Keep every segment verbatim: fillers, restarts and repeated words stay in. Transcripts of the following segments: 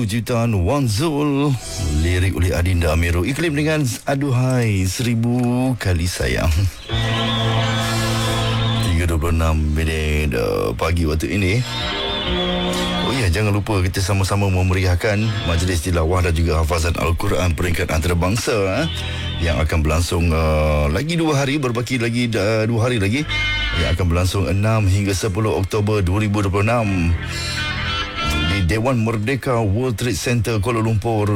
Kejutan Wan Zul, lirik oleh Adinda Amirul, iklim dengan Aduhai Seribu Kali Sayang. tiga dua puluh enam minit uh, pagi waktu ini. Oh ya, jangan lupa kita sama-sama memeriahkan majlis tilawah dan juga hafazan Al-Quran peringkat antarabangsa eh, yang akan berlangsung uh, lagi dua hari, berbaki lagi uh, dua hari lagi, yang akan berlangsung enam hingga sepuluh Oktober dua ribu dua puluh enam di Dewan Merdeka World Trade Center Kuala Lumpur.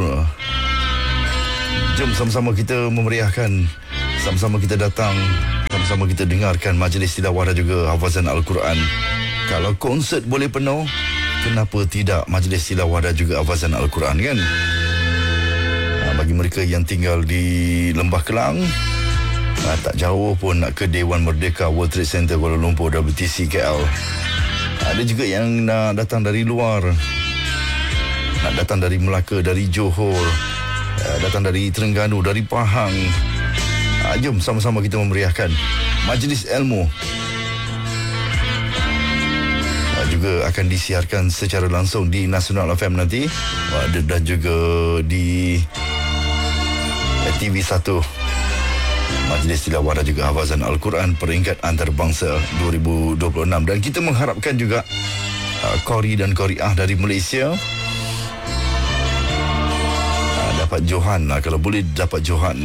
Jom sama-sama kita memeriahkan, sama-sama kita datang, sama-sama kita dengarkan majlis tilawah dan juga hafazan Al-Quran. Kalau konsert boleh penuh, kenapa tidak majlis tilawah dan juga hafazan Al-Quran, kan? Bagi mereka yang tinggal di Lembah Kelang, tak jauh pun nak ke Dewan Merdeka World Trade Center Kuala Lumpur, W T C K L. Ada juga yang nak datang dari luar, nak datang dari Melaka, dari Johor, datang dari Terengganu, dari Pahang. Jom sama-sama kita memeriahkan majlis ilmu. Juga akan disiarkan secara langsung di Nasional F M nanti, dan juga di T V satu, majlis tilawah dan juga hafazan Al-Quran peringkat antarabangsa dua ribu dua puluh enam. Dan kita mengharapkan juga uh, Qori dan Qoriah dari Malaysia uh, dapat johan, uh, kalau boleh dapat johan.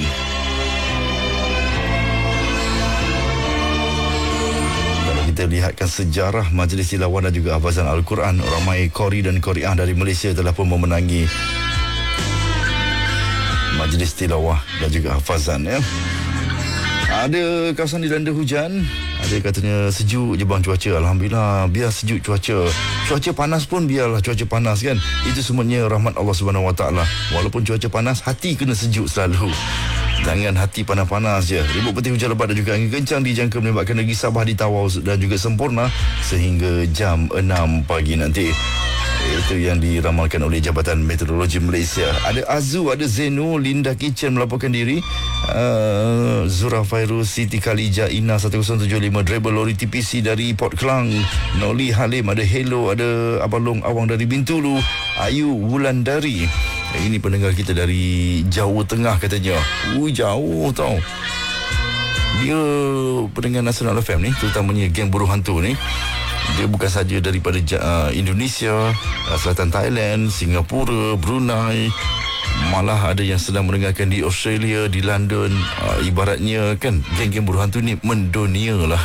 Kita lihatkan sejarah majlis tilawah dan juga hafazan Al-Quran, ramai Qori dan Qoriah dari Malaysia telah pun memenangi majlis tilawah dan juga hafazan, ya. Ada kawasan dilanda hujan, ada katanya sejuk je bang cuaca. Alhamdulillah, biar sejuk cuaca. Cuaca panas pun biarlah cuaca panas, kan. Itu semuanya rahmat Allah Subhanahu Wa Taala. Walaupun cuaca panas, hati kena sejuk selalu. Jangan hati panas-panas je. Ribut petir hujan lebat dan juga angin kencang dijangka menyebabkan negeri Sabah di Tawau dan juga Sempurna sehingga jam enam pagi nanti. Itu yang diramalkan oleh Jabatan Meteorologi Malaysia. Ada Azu, ada Zeno, Linda Kitchen melaporkan diri, uh, Zura Fairuz, Siti Khalija, Ina satu kosong tujuh lima, driver lori T P C dari Port Klang, Noli Halim, ada Hello, ada Abalong Awang dari Bintulu, Ayu Wulandari. Ini pendengar kita dari Jawa Tengah katanya. Ui, jauh tau. Dia pendengar Nasional F M ni, terutamanya geng buruh hantu ni. Dia bukan saja daripada uh, Indonesia, uh, Selatan Thailand, Singapura, Brunei, malah ada yang sedang mendengarkan di Australia, di London. Uh, ibaratnya kan, geng-geng buruh hantu ni mendunia lah.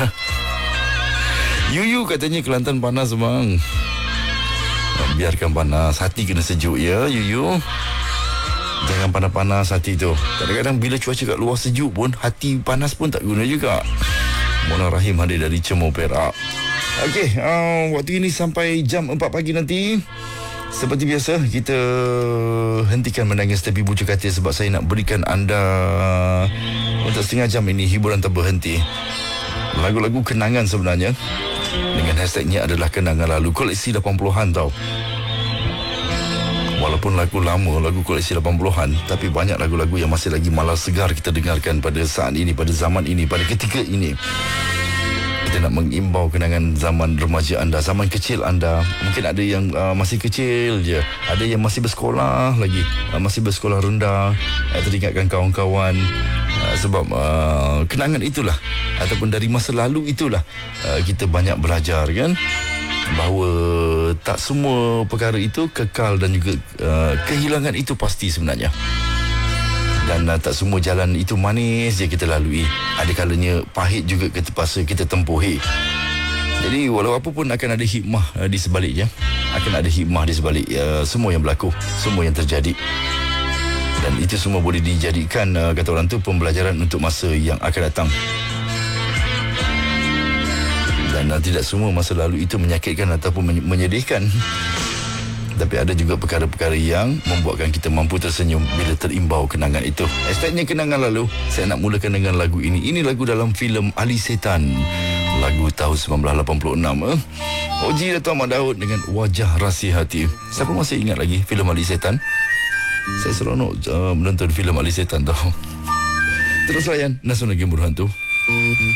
Yuyu katanya Kelantan panas bang. Biarkan panas, hati kena sejuk, ya Yuyu. Jangan panas-panas hati tu. Kadang-kadang bila cuaca kat luar sejuk pun, hati panas pun tak guna juga. Mona Rahim hadir dari Cemor Perak. Okey, uh, waktu ini sampai jam empat pagi nanti. Seperti biasa, kita hentikan menangis tepi bucu katil sebab saya nak berikan anda untuk setengah jam ini hiburan tak berhenti. Lagu-lagu kenangan sebenarnya, dengan hashtagnya adalah kenangan lalu, koleksi lapan puluhan tau. Walaupun lagu lama, lagu koleksi lapan puluhan, tapi banyak lagu-lagu yang masih lagi malas segar kita dengarkan pada saat ini, pada zaman ini, pada ketika ini. Kita nak mengimbau kenangan zaman remaja anda, zaman kecil anda. Mungkin ada yang uh, masih kecil je, ada yang masih bersekolah lagi, uh, masih bersekolah rendah, uh, teringatkan kawan-kawan. Uh, sebab uh, kenangan itulah, ataupun dari masa lalu itulah, uh, kita banyak belajar, kan, bahawa tak semua perkara itu kekal dan juga uh, kehilangan itu pasti sebenarnya. Dan uh, tak semua jalan itu manis je kita lalui. Ada kalanya pahit juga kita terpaksa kita tempuhi. Jadi walau apa pun akan ada hikmah uh, di sebaliknya. Akan ada hikmah di sebalik uh, semua yang berlaku, semua yang terjadi. Dan itu semua boleh dijadikan, uh, kata orang tu, pembelajaran untuk masa yang akan datang. Dan uh, tidak semua masa lalu itu menyakitkan ataupun men- menyedihkan. Tapi ada juga perkara-perkara yang membuatkan kita mampu tersenyum bila terimbau kenangan itu. Hashtagnya kenangan lalu. Saya nak mulakan dengan lagu ini. Ini lagu dalam filem Ali Setan, lagu tahun sembilan belas lapan puluh enam. eh? Oji Dato' Ahmad Daud dengan Wajah Rahsia Hati. Siapa masih ingat lagi filem Ali Setan? Saya seronok uh, menonton filem Ali Setan tau. Terus layan Nasional Game Buruh Hantu.